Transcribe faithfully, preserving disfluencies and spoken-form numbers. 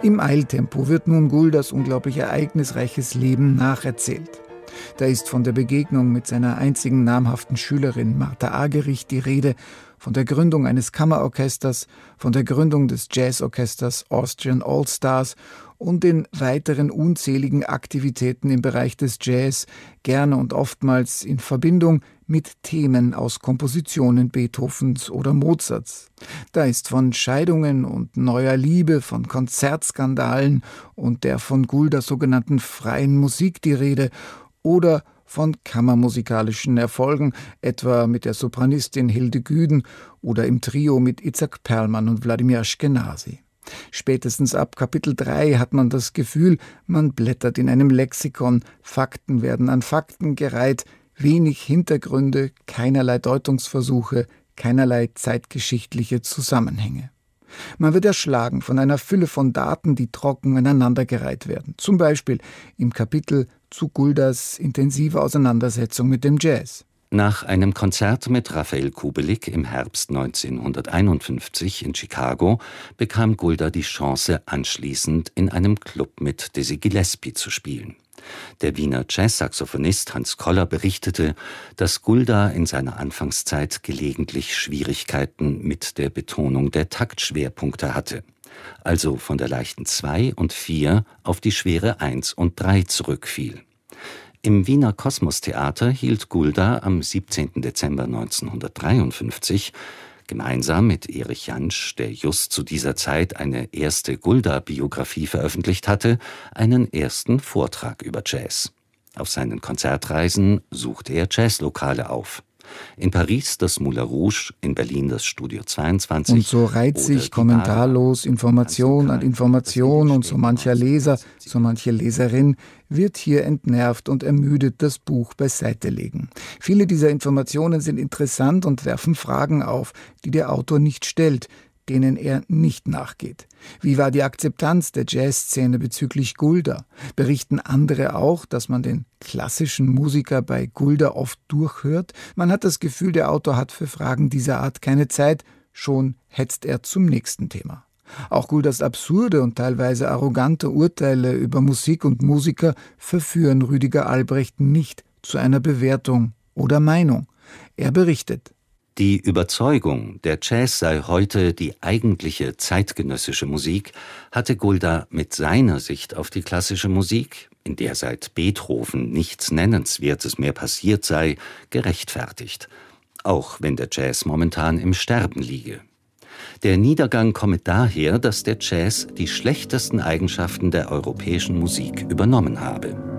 Im Eiltempo wird nun Guldas unglaublich ereignisreiches Leben nacherzählt. Da ist von der Begegnung mit seiner einzigen namhaften Schülerin Martha Argerich die Rede, von der Gründung eines Kammerorchesters, von der Gründung des Jazzorchesters Austrian All-Stars und den weiteren unzähligen Aktivitäten im Bereich des Jazz, gerne und oftmals in Verbindung mit Themen aus Kompositionen Beethovens oder Mozarts. Da ist von Scheidungen und neuer Liebe, von Konzertskandalen und der von Gulda sogenannten freien Musik die Rede oder von kammermusikalischen Erfolgen, etwa mit der Sopranistin Hilde Güden oder im Trio mit Itzhak Perlman und Wladimir Ashkenazy. Spätestens ab Kapitel drei hat man das Gefühl, man blättert in einem Lexikon, Fakten werden an Fakten gereiht, wenig Hintergründe, keinerlei Deutungsversuche, keinerlei zeitgeschichtliche Zusammenhänge. Man wird erschlagen von einer Fülle von Daten, die trocken aneinandergereiht werden. Zum Beispiel im Kapitel zu Guldas intensive Auseinandersetzung mit dem Jazz. Nach einem Konzert mit Rafael Kubelik im Herbst neunzehnhunderteinundfünfzig in Chicago bekam Gulda die Chance, anschließend in einem Club mit Dizzy Gillespie zu spielen. Der Wiener Jazzsaxophonist Hans Koller berichtete, dass Gulda in seiner Anfangszeit gelegentlich Schwierigkeiten mit der Betonung der Taktschwerpunkte hatte, also von der leichten zwei und vier auf die schwere eins und drei zurückfiel. Im Wiener Kosmos-Theater hielt Gulda am siebzehnten Dezember neunzehnhundertdreiundfünfzig gemeinsam mit Erich Jansch, der just zu dieser Zeit eine erste Gulda-Biografie veröffentlicht hatte, einen ersten Vortrag über Jazz. Auf seinen Konzertreisen suchte er Jazzlokale auf. In Paris das Moulin Rouge, in Berlin das Studio zweiundzwanzig. Und so reiht sich kommentarlos Information an Information und so mancher Leser, so manche Leserin wird hier entnervt und ermüdet das Buch beiseite legen. Viele dieser Informationen sind interessant und werfen Fragen auf, die der Autor nicht stellt, denen er nicht nachgeht. Wie war die Akzeptanz der Jazzszene bezüglich Gulda? Berichten andere auch, dass man den klassischen Musiker bei Gulda oft durchhört? Man hat das Gefühl, der Autor hat für Fragen dieser Art keine Zeit, schon hetzt er zum nächsten Thema. Auch Guldas absurde und teilweise arrogante Urteile über Musik und Musiker verführen Rüdiger Albrecht nicht zu einer Bewertung oder Meinung. Er berichtet: Die Überzeugung, der Jazz sei heute die eigentliche zeitgenössische Musik, hatte Gulda mit seiner Sicht auf die klassische Musik, in der seit Beethoven nichts Nennenswertes mehr passiert sei, gerechtfertigt, auch wenn der Jazz momentan im Sterben liege. Der Niedergang komme daher, dass der Jazz die schlechtesten Eigenschaften der europäischen Musik übernommen habe.